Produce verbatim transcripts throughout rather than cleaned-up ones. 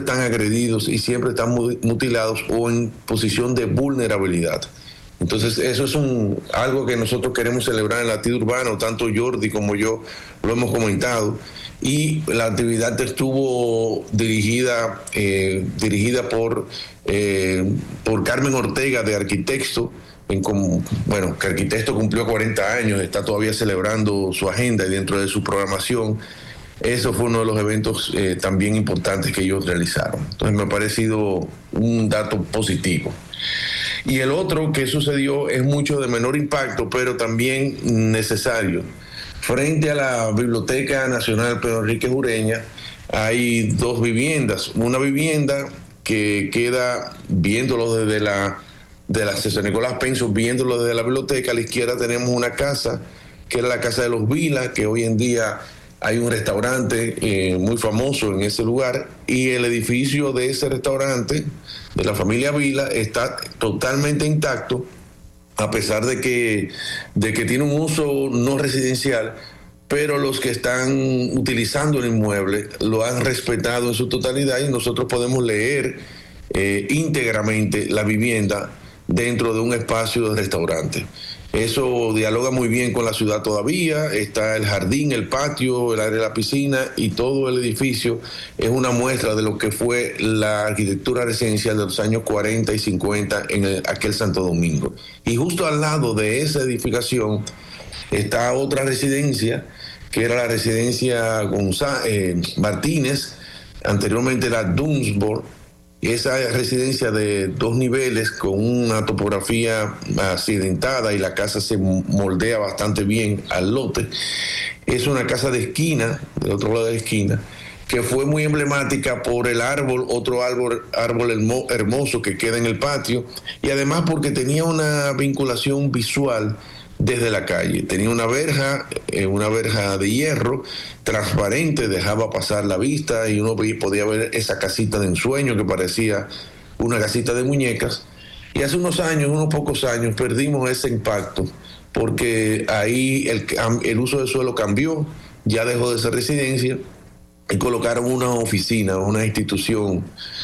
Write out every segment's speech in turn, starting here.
están agredidos y siempre están mutilados o en posición de vulnerabilidad. Entonces eso es un algo que nosotros queremos celebrar en Latido Urbano, tanto Jordi como yo lo hemos comentado, y la actividad estuvo dirigida eh, dirigida por eh, por Carmen Ortega de Arquitecto, en como, bueno, que Arquitecto cumplió cuarenta años, está todavía celebrando su agenda y dentro de su programación. Eso fue uno de los eventos eh, también importantes que ellos realizaron. Entonces me ha parecido un dato positivo. Y el otro que sucedió es mucho de menor impacto, pero también necesario. Frente a la Biblioteca Nacional Pedro Enríquez Ureña hay dos viviendas. Una vivienda que queda, viéndolo desde la, de la César Nicolás Penso, viéndolo desde la biblioteca, a la izquierda tenemos una casa, que era la Casa de los Vilas, que hoy en día hay un restaurante eh, muy famoso en ese lugar, y el edificio de ese restaurante, de la familia Vila, está totalmente intacto, a pesar de que, de que tiene un uso no residencial, pero los que están utilizando el inmueble lo han respetado en su totalidad y nosotros podemos leer eh, íntegramente la vivienda dentro de un espacio de restaurante. Eso dialoga muy bien con la ciudad todavía. Está el jardín, el patio, el área de la piscina y todo el edificio es una muestra de lo que fue la arquitectura residencial de los años cuarenta y cincuenta en el, aquel Santo Domingo. Y justo al lado de esa edificación está otra residencia, que era la residencia González, eh, Martínez, anteriormente la Dunsborg. Esa residencia de dos niveles con una topografía accidentada y la casa se moldea bastante bien al lote. Es una casa de esquina, del otro lado de la esquina, que fue muy emblemática por el árbol, otro árbol, árbol hermoso que queda en el patio, y además porque tenía una vinculación visual desde la calle. Tenía una verja, eh, una verja de hierro transparente, dejaba pasar la vista y uno podía ver esa casita de ensueño que parecía una casita de muñecas. Y hace unos años, unos pocos años, perdimos ese impacto porque ahí el, el uso del suelo cambió, ya dejó de ser residencia y colocaron una oficina, una institución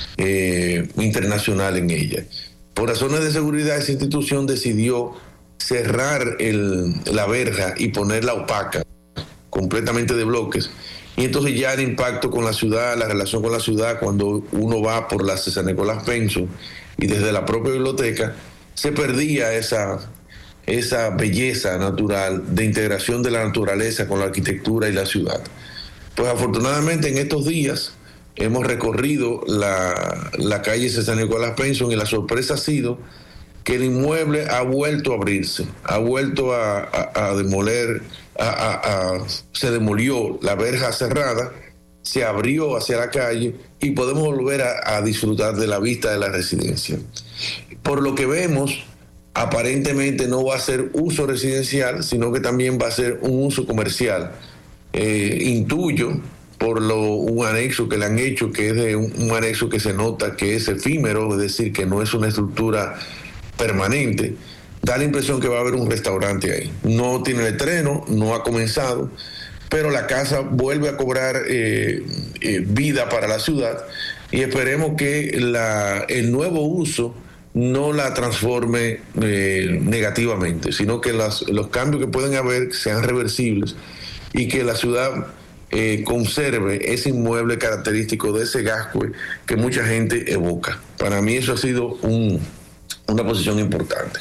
eh, internacional en ella. Por razones de seguridad, esa institución decidió cerrar el, la verja y ponerla opaca, completamente de bloques. Y entonces ya el impacto con la ciudad, la relación con la ciudad, cuando uno va por la César Nicolás Penso y desde la propia biblioteca, se perdía esa, esa belleza natural de integración de la naturaleza con la arquitectura y la ciudad. Pues afortunadamente en estos días hemos recorrido la, la calle César Nicolás Penso y la sorpresa ha sido que el inmueble ha vuelto a abrirse, ha vuelto a, a, a demoler, a, a, a, se demolió la verja cerrada, se abrió hacia la calle y podemos volver a, a disfrutar de la vista de la residencia. Por lo que vemos, aparentemente no va a ser uso residencial, sino que también va a ser un uso comercial. Eh, intuyo, por lo, un anexo que le han hecho, que es de un, un anexo que se nota que es efímero, es decir, que no es una estructura permanente, da la impresión que va a haber un restaurante ahí. No tiene letrero, no ha comenzado, pero la casa vuelve a cobrar eh, eh, vida para la ciudad y esperemos que la, el nuevo uso no la transforme eh, negativamente, sino que las, los cambios que pueden haber sean reversibles y que la ciudad eh, conserve ese inmueble característico de ese Gascue que mucha gente evoca. Para mí eso ha sido un una posición importante.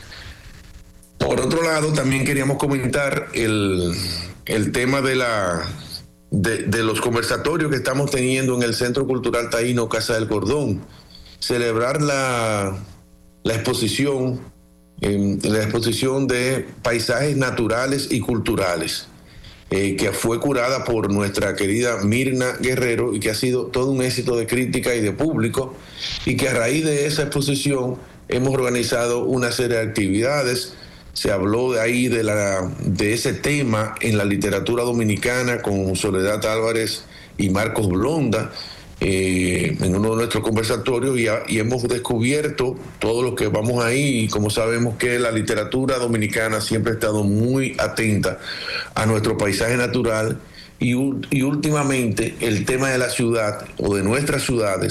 Por otro lado, también queríamos comentar el, el tema de, la, de, de los conversatorios que estamos teniendo en el Centro Cultural Taíno Casa del Cordón. Celebrar la, la exposición, eh, la exposición de paisajes naturales y culturales, eh, que fue curada por nuestra querida Mirna Guerrero y que ha sido todo un éxito de crítica y de público, y que a raíz de esa exposición hemos organizado una serie de actividades. Se habló de ahí de, la, de ese tema en la literatura dominicana con Soledad Álvarez y Marcos Blonda eh, en uno de nuestros conversatorios y, a, y hemos descubierto todo lo que vamos ahí y como sabemos que la literatura dominicana siempre ha estado muy atenta a nuestro paisaje natural y, y últimamente el tema de la ciudad o de nuestras ciudades